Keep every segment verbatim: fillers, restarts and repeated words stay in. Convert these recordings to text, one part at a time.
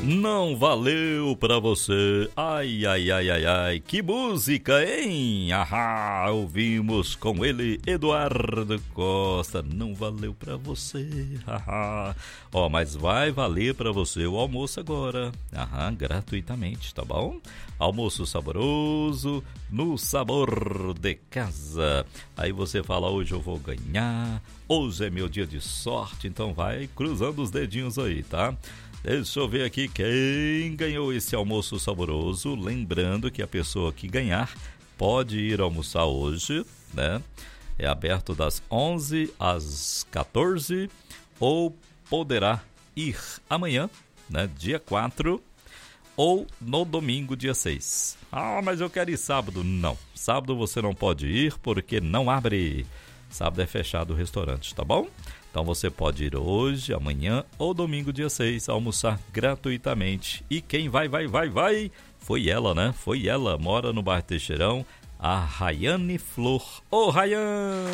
Não valeu pra você. Ai, ai, ai, ai, ai. Que música, hein? Ahá, ouvimos com ele, Eduardo Costa. Não valeu pra você. Ahá. Ó, mas vai valer pra você o almoço agora. Aham, gratuitamente, tá bom? Almoço saboroso, no sabor de casa. Aí você fala, hoje eu vou ganhar, hoje é meu dia de sorte, então vai cruzando os dedinhos aí, tá? Deixa eu ver aqui quem ganhou esse almoço saboroso. Lembrando que a pessoa que ganhar pode ir almoçar hoje, né? É aberto das onze às quatorze, ou poderá ir amanhã, né? Dia quatro, ou no domingo, dia seis. Ah, mas eu quero ir sábado. Não, sábado você não pode ir porque não abre. Sábado é fechado o restaurante, tá bom? Então você pode ir hoje, amanhã ou domingo, dia seis, almoçar gratuitamente. E quem vai, vai, vai, vai, foi ela, né? Foi ela, mora no bairro Teixeirão, a Rayane Flor. Ô, Rayane!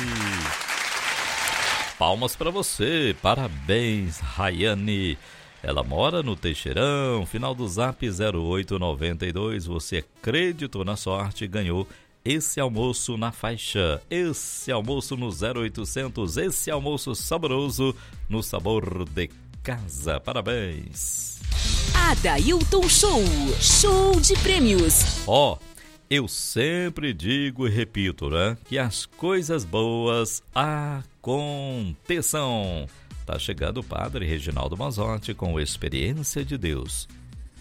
Palmas pra você, parabéns, Rayane. Ela mora no Teixeirão, final do zap zero oito nove dois. Você acreditou na sorte e ganhou esse almoço na faixa, esse almoço no zero oitocentos, esse almoço saboroso no sabor de casa. Parabéns! Adailton Show, show de prêmios. Ó, oh, eu sempre digo e repito, né, que as coisas boas aconteçam. Tá chegando o padre Reginaldo Manzotti com Experiência de Deus.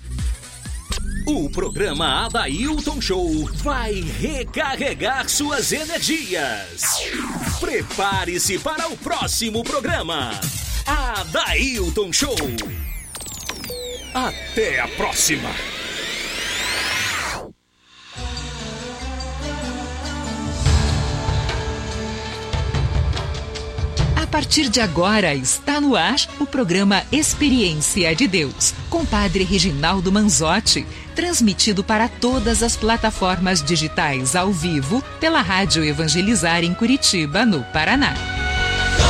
O programa Adailton Show vai recarregar suas energias. Prepare-se para o próximo programa. Adailton Show. Até a próxima. A partir de agora está no ar o programa Experiência de Deus, com Padre Reginaldo Manzotti, transmitido para todas as plataformas digitais ao vivo pela Rádio Evangelizar em Curitiba, no Paraná.